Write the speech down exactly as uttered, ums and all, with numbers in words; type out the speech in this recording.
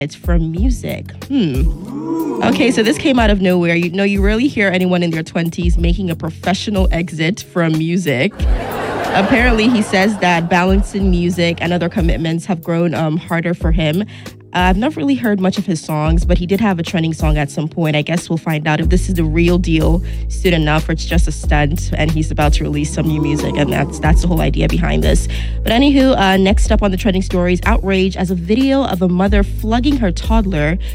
It's from music. Hmm. Okay, so this came out of nowhere. You know, you rarely hear anyone in their twenties making a professional exit from music. Apparently, he says that balancing music and other commitments have grown um, harder for him. Uh, I've not really heard much of his songs, but he did have a trending song at some point. I guess we'll find out if this is the real deal soon enough, or it's just a stunt, and he's about to release some new music, and that's that's the whole idea behind this. But anywho, uh, next up on the trending stories, outrage as a video of a mother flogging her toddler